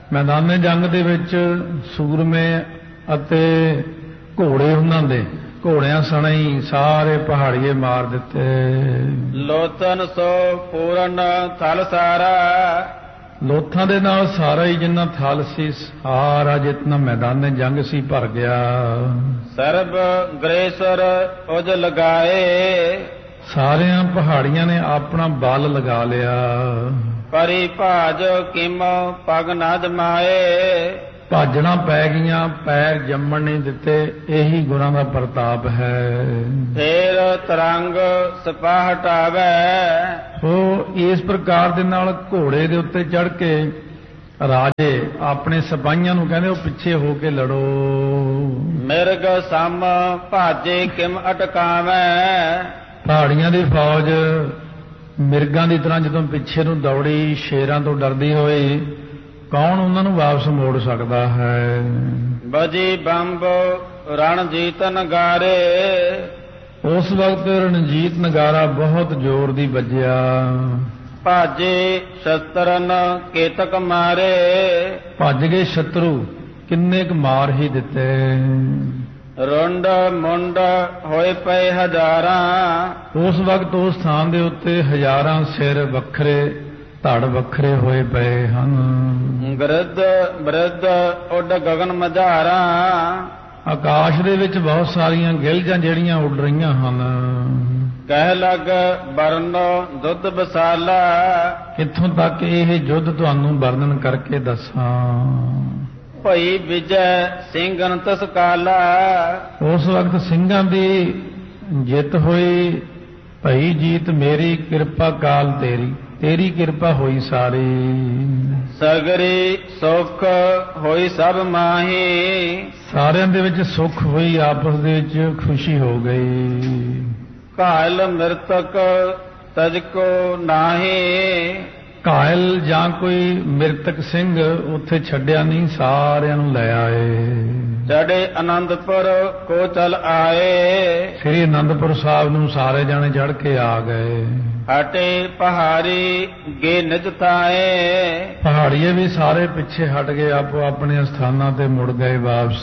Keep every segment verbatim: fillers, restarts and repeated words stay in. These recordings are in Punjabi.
ਮੈਦਾਨੇ ਜੰਗ ਦੇ ਵਿੱਚ ਸੂਰਮੇ ਅਤੇ ਘੋੜੇ ਉਹਨਾਂ ਦੇ ਘੋੜਿਆਂ ਸਣੇ ਹੀ ਸਾਰੇ ਪਹਾੜੀਏ ਮਾਰ ਦਿੱਤੇ। ਲੋਥਨ ਸੋ ਪੂਰਨ ਥਲ ਸਾਰਾ, ਲੋਥਾਂ ਦੇ ਨਾਲ ਸਾਰਾ ਹੀ ਜਿੰਨਾ ਥਲ ਸੀ ਸਾਰਾ ਜਿਤਨਾ ਮੈਦਾਨੇ ਜੰਗ ਸੀ ਭਰ ਗਿਆ। ਸਰਬ ਗ੍ਰੇਸਰ ਉਜ ਲਗਾਏ, ਸਾਰਿਆਂ ਪਹਾੜੀਆਂ ਨੇ ਆਪਣਾ ਬਲ ਲਗਾ ਲਿਆ। ਪਰੀ ਭਾਜ ਕਿਮ ਪਗ ਨਾ ਜਮਾਏ, ਭਾਜਣਾ ਪੈ ਗਈਆਂ, ਪੈਰ ਜੰਮਣ ਨਹੀਂ ਦਿੱਤੇ। ਇਹੀ ਗੁਰਾਂ ਦਾ ਪ੍ਰਤਾਪ ਹੈ। ਫੇਰ ਤਰੰਗ ਸਿਪਾਹ ਹਟਾਵੇ, ਉਹ ਇਸ ਪ੍ਰਕਾਰ ਦੇ ਨਾਲ ਘੋੜੇ ਦੇ ਉੱਤੇ ਚੜ ਕੇ ਰਾਜੇ ਆਪਣੇ ਸਿਪਾਹੀਆਂ ਨੂੰ ਕਹਿੰਦੇ ਉਹ ਪਿੱਛੇ ਹੋ ਕੇ ਲੜੋ। ਮਿਰਗ ਸਮ ਭਾਜੇ ਕਿਮ ਅਟਕਾਵੇ, ਪਹਾੜੀਆਂ ਦੀ ਫੌਜ ਮਿਰਗਾਂ ਦੀ ਤਰ੍ਹਾਂ ਜਦੋਂ ਪਿੱਛੇ ਨੂੰ ਦੌੜੀ ਸ਼ੇਰਾਂ ਤੋਂ ਡਰਦੀ ਹੋਈ, ਕੌਣ ਉਹਨਾਂ ਨੂੰ ਵਾਪਸ ਮੋੜ ਸਕਦਾ ਹੈ। ਬਜੀ ਬੰਬ ਰਣਜੀਤ ਨਗਾਰੇ, ਉਸ ਵਕਤ ਰਣਜੀਤ ਨਗਾਰਾ ਬਹੁਤ ਜ਼ੋਰ ਦੀ ਵੱਜਿਆ। ਭਾਜੇ ਸ਼ਸਤਰਨ ਕੇਤਕ ਮਾਰੇ, ਭੱਜ ਗਏ ਸ਼ਤਰੂ, ਕਿੰਨੇ ਕੁ ਮਾਰ ਹੀ ਦਿੱਤੇ। ਰੁੰਡ ਮੁੰਡ ਹੋਏ ਪਏ ਹਜ਼ਾਰਾਂ, ਉਸ ਵਕਤ ਉਸ ਸਥਾਨ ਦੇ ਉੱਤੇ ਹਜ਼ਾਰਾਂ ਸਿਰ ਵੱਖਰੇ ਧੜ ਵੱਖਰੇ ਹੋਏ ਪਏ ਹਨ। ਗਰਦ ਬਰਦ ਉੱਡ ਗਗਨ ਮਝਾਰਾਂ, ਆਕਾਸ਼ ਦੇ ਵਿੱਚ ਬਹੁਤ ਸਾਰੀਆਂ ਗਿਲਜਾਂ ਜਿਹੜੀਆਂ ਉੱਡ ਰਹੀਆਂ ਹਨ। ਕਹਿ ਲਗ ਬਰਨ ਦੁੱਧ ਬਸਾਲਾ, ਕਿੱਥੋਂ ਤੱਕ ਇਹ ਯੁੱਧ ਤੁਹਾਨੂੰ ਵਰਣਨ ਕਰਕੇ ਦੱਸਾਂ। ਭਈ ਵਿਜੈ ਸਿੰਘਨ ਤਸ ਕਾਲਾ, ਉਸ ਵਕਤ ਸਿੰਘਾਂ ਦੀ ਜਿੱਤ ਹੋਈ। ਭਈ ਜੀਤ ਮੇਰੀ ਕਿਰਪਾ ਕਾਲ ਤੇਰੀ, ਤੇਰੀ ਕਿਰਪਾ ਹੋਈ ਸਾਰੀ। ਸਗਰੀ ਸੁਖ ਹੋਈ ਸਭ ਮਾਹੀ, ਸਾਰਿਆਂ ਦੇ ਵਿੱਚ ਸੁਖ ਹੋਈ, ਆਪਸ ਦੇ ਵਿੱਚ ਖੁਸ਼ੀ ਹੋ ਗਈ। ਘਾਇਲ ਮਿਰਤਕ ਤਜਕੋ ਨਾਹੀ, ਘਾਇਲ ਜਾਂ ਕੋਈ ਮਿਰਤਕ ਸਿੰਘ ਉੱਥੇ ਛੱਡਿਆ ਨਹੀਂ, ਸਾਰਿਆਂ ਨੂੰ ਲੈ ਆਏ। ਚੜੇ ਅਨੰਦਪੁਰ ਕੋ ਚਲ ਆਏ, ਸ੍ਰੀ ਅਨੰਦਪੁਰ ਸਾਹਿਬ ਨੂੰ ਸਾਰੇ ਜਾਣੇ ਚੜ੍ਹ ਕੇ ਆ ਗਏ। ਹਟੇ ਪਹਾੜੀ ਗੇ ਨਿਜ ਥਾਏ, ਪਹਾੜੀਏ ਵੀ ਸਾਰੇ ਪਿੱਛੇ ਹਟ ਗਏ, ਆਪੋ ਆਪਣੇ ਸਥਾਨਾਂ ਤੇ ਮੁੜ ਗਏ ਵਾਪਸ।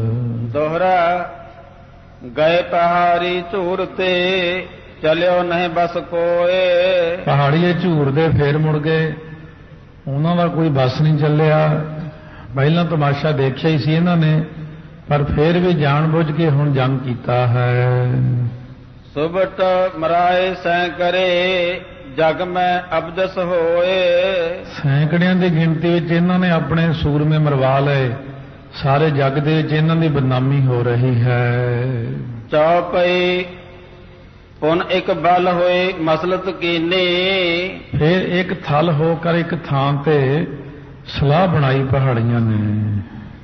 ਦੋਹਰਾ ਗਏ ਪਹਾੜੀ ਝੂਰ ਤੇ, ਚਲਿਓ ਨਹੀਂ ਬਸ ਕੋਏ। ਪਹਾੜੀਏ ਝੂਰ ਦੇ ਫੇਰ ਮੁੜ ਗਏ, ਉਹਨਾਂ ਦਾ ਕੋਈ ਬਸ ਨਹੀਂ ਚੱਲਿਆ। ਪਹਿਲਾਂ ਤਮਾਸ਼ਾ ਦੇਖਿਆ ਹੀ ਸੀ ਇਹਨਾਂ ਨੇ, ਪਰ ਫੇਰ ਵੀ ਜਾਣ ਬੁੱਝ ਕੇ ਹੁਣ ਜੰਗ ਕੀਤਾ ਹੈ। ਸੁਬਟ ਮਰਾਏ ਸੈਂ ਕਰੇ, ਜਗ ਮੈਂ ਅਬਦਸ ਹੋਏ। ਸੈਂਕੜਿਆਂ ਦੀ ਗਿਣਤੀ ਵਿੱਚ ਇਹਨਾਂ ਨੇ ਆਪਣੇ ਸੂਰਮੇ ਮਰਵਾ ਲਏ। ਸਾਰੇ ਜੱਗ ਦੇ ਵਿੱਚ ਇਹਨਾਂ ਦੀ ਬਦਨਾਮੀ ਹੋ ਰਹੀ ਹੈ। ਚੌਪਈ ਪੁਨ ਇੱਕ ਬਲ ਹੋਏ ਮਸਲਤ ਕੀਨੀ, ਫਿਰ ਇੱਕ ਥਲ ਹੋ ਕਰ ਇੱਕ ਥਾਂ ਤੇ ਸਲਾਹ ਬਣਾਈ ਪਹਾੜੀਆਂ ਨੇ।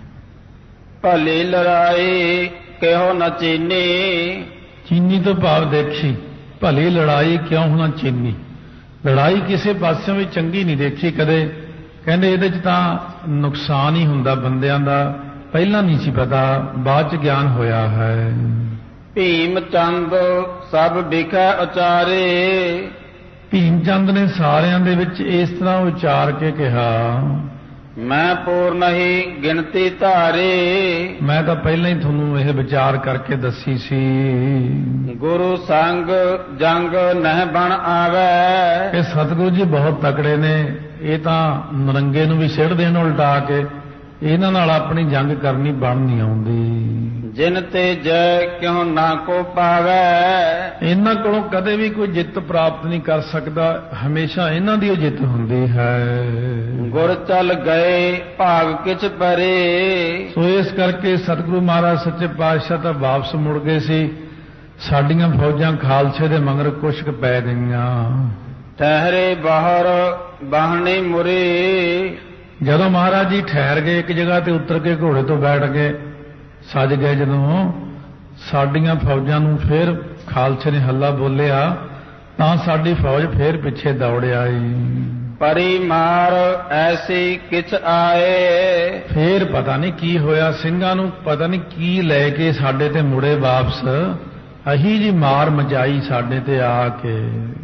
ਭਲੀ ਲੜਾਈ ਕਿਹੋ ਨਾ ਚੀਨੀ, ਚੀਨੀ ਤੋਂ ਭਾਵ ਦੇਖੀ, ਭਲੀ ਲੜਾਈ ਕਿਉਂ ਹੋਣਾ ਚੀਨੀ। ਲੜਾਈ ਕਿਸੇ ਪਾਸਿਓਂ ਵੀ ਚੰਗੀ ਨਹੀਂ ਦੇਖੀ ਕਦੇ। ਕਹਿੰਦੇ ਇਹਦੇ 'ਚ ਤਾਂ ਨੁਕਸਾਨ ਹੀ ਹੁੰਦਾ ਬੰਦਿਆਂ ਦਾ, ਪਹਿਲਾਂ ਨਹੀਂ ਸੀ ਪਤਾ, ਬਾਅਦ 'ਚ ਗਿਆਨ ਹੋਇਆ ਹੈ। ਭੀਮ ਚੰਦ ਸਭ ਵਿਖੇ ਉਚਾਰੇ, ਭੀਮ ਚੰਦ ਨੇ ਸਾਰਿਆਂ ਦੇ ਵਿੱਚ ਇਸ ਤਰ੍ਹਾਂ ਉਚਾਰ ਕੇ ਕਿਹਾ, ਮੈਂ ਪੂਰਨ ਹੀ ਗਿਣਤੀ ਧਾਰੇ। ਮੈਂ ਤਾਂ ਪਹਿਲਾਂ ਹੀ ਤੁਹਾਨੂੰ ਇਹ ਵਿਚਾਰ ਕਰਕੇ ਦੱਸੀ ਸੀ। ਗੁਰੂ ਸੰਗ ਜੰਗ ਨਹਿ ਬਣ ਆਵੇ, ਇਹ ਸਤਿਗੁਰੂ ਜੀ ਬਹੁਤ ਤਕੜੇ ਨੇ। ਇਹ ਤਾਂ ਨਰੰਗੇ ਨੂੰ ਵੀ ਸਿੱਟ ਦੇਣ ਉਲਟਾ ਕੇ, ਇਹਨਾਂ ਨਾਲ ਆਪਣੀ ਜੰਗ ਕਰਨੀ ਬਣ ਨਹੀਂ ਆਉਂਦੀ। ਜਿਨ ਤੇ ਜੈ ਕਿਉ ਨਾ ਕੋ ਪਾਵੇ, ਇਹਨਾਂ ਕੋਲੋਂ ਕਦੇ ਵੀ ਕੋਈ ਜਿੱਤ ਪ੍ਰਾਪਤ ਨਹੀਂ ਕਰ ਸਕਦਾ, ਹਮੇਸ਼ਾ ਇਹਨਾਂ ਦੀ ਉਹ ਜਿੱਤ ਹੁੰਦੀ ਹੈ। ਗੁਰ ਚੱਲ ਗਏ ਭਾਗ ਕਿਛ ਪਰੇ, ਸੋ ਇਸ ਕਰਕੇ ਸਤਿਗੁਰੂ ਮਹਾਰਾਜ ਸੱਚੇ ਪਾਤਸ਼ਾਹ ਤਾਂ ਵਾਪਸ ਮੁੜ ਗਏ ਸੀ। ਸਾਡੀਆਂ ਫੌਜਾਂ ਖਾਲਸੇ ਦੇ ਮਗਰ ਕੁਛ ਕੁ ਪੈ ਗਈਆਂ। ਠਹਿਰੇ ਬਾਹਰ ਬਾਹਣੀ ਮੁਰੇ, ਜਦੋਂ ਮਹਾਰਾਜ ਜੀ ਠਹਿਰ ਗਏ ਇੱਕ ਜਗ੍ਹਾ ਤੇ ਉਤਰ ਕੇ ਘੋੜੇ ਤੋਂ ਬੈਠ ਗਏ, ਸੱਜ ਗਏ, ਜਦੋਂ ਸਾਡੀਆਂ ਫੌਜਾਂ ਨੂੰ ਫਿਰ ਖਾਲਸੇ ਨੇ ਹੱਲਾ ਬੋਲਿਆ ਤਾਂ ਸਾਡੀ ਫੌਜ ਫਿਰ ਪਿੱਛੇ ਦੌੜ ਆਈ। ਪਰੀ ਮਾਰ ਐਸੀ ਕਿਛ ਆਏ, ਫੇਰ ਪਤਾ ਨਹੀਂ ਕੀ ਹੋਇਆ, ਸਿੰਘਾਂ ਨੂੰ ਪਤਾ ਨਹੀਂ ਕੀ ਲੈ ਕੇ ਸਾਡੇ ਤੇ ਮੁੜੇ ਵਾਪਸ। ਅਹੀ ਜੀ ਮਾਰ ਮਚਾਈ ਸਾਡੇ ਤੇ ਆ ਕੇ।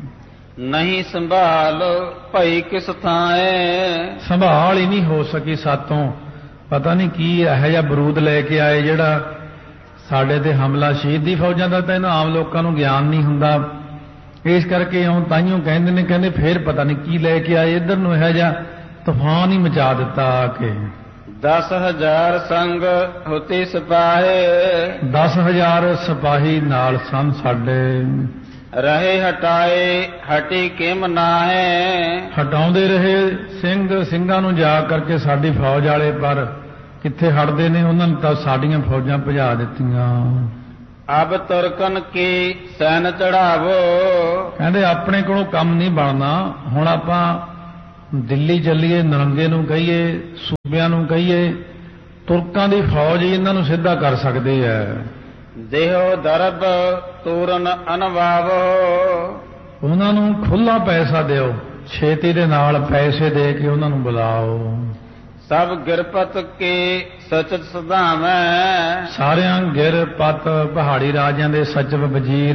ਨਹੀਂ ਸੰਭਾਲ ਭਈ ਕਿਸ ਥਾਏ। ਸੰਭਾਲ ਹੀ ਨਹੀਂ ਹੋ ਸਕੀ ਸਾਤੋਂ। ਪਤਾ ਨਹੀਂ ਕੀ ਇਹੋ ਜਿਹਾ ਬਰੂਦ ਲੈ ਕੇ ਆਏ ਜਿਹੜਾ ਸਾਡੇ ਤੇ ਹਮਲਾ। ਸ਼ਹੀਦੀ ਫੌਜਾਂ ਦਾ ਤਾਂ ਇਹਨਾਂ ਆਮ ਲੋਕਾਂ ਨੂੰ ਗਿਆਨ ਨਹੀਂ ਹੁੰਦਾ, ਇਸ ਕਰਕੇ ਉਹ ਤਾਈਓ ਕਹਿੰਦੇ ਨੇ, ਕਹਿੰਦੇ ਫੇਰ ਪਤਾ ਨਹੀਂ ਕੀ ਲੈ ਕੇ ਆਏ, ਇੱਧਰ ਨੂੰ ਇਹੋ ਜਿਹਾ ਤੂਫਾਨ ਹੀ ਮਚਾ ਦਿੱਤਾ ਆ ਕੇ। ਦਸ ਹਜ਼ਾਰ ਸੰਗ ਹੋਤੀ ਸਿਪਾਹੇ। ਦਸ ਹਜ਼ਾਰ ਸਿਪਾਹੀ ਨਾਲ ਸਨ ਸਾਡੇ। ਰਹੇ ਹਟਾਏ ਹਟੀ ਕਿਮ ਨਾਹੇ। ਹਟਾਉਂਦੇ ਰਹੇ ਸਿੰਘ ਸਿੰਘਾਂ ਨੂੰ ਜਾ ਕਰਕੇ ਸਾਡੀ ਫੌਜ ਵਾਲੇ, ਪਰ ਕਿੱਥੇ ਹਟਦੇ ਨੇ, ਉਹਨਾਂ ਨੇ ਤਾਂ ਸਾਡੀਆਂ ਫੌਜਾਂ ਭਜਾ ਦਿੱਤੀਆਂ। ਅਬ ਤੁਰਕਨ ਕੀ ਸੈਨ ਚੜਾਵੋ। ਕਹਿੰਦੇ ਆਪਣੇ ਕੋਲੋਂ ਕੰਮ ਨਹੀਂ ਬਣਨਾ, ਹੁਣ ਆਪਾਂ ਦਿੱਲੀ ਚੱਲੀਏ, ਨਰੰਗੇ ਨੂੰ ਕਹੀਏ, ਸੂਬਿਆਂ ਨੂੰ ਕਹੀਏ, ਤੁਰਕਾਂ ਦੀ ਫੌਜ ਹੀ ਇਹਨਾਂ ਨੂੰ ਸਿੱਧਾ ਕਰ ਸਕਦੀ ਹੈ। ਦੇਹੋ ਦਰਬ ਤੂਰਨ ਅਨਵਾਵੋ। ਉਹਨਾਂ ਨੂੰ ਖੁੱਲਾ ਪੈਸਾ ਦਿਓ, ਛੇਤੀ ਦੇ ਨਾਲ ਪੈਸੇ ਦੇ ਕੇ ਉਹਨਾਂ ਨੂੰ ਬੁਲਾਓ। ਸਭ ਗਿਰਪਤ ਕੇ ਸਚਤ ਸਧਾਵੈ। ਸਾਰਿਆਂ ਗਿਰਪਤ ਪਹਾੜੀ ਰਾਜਿਆਂ ਦੇ ਸਚਿਵ ਵਜ਼ੀਰ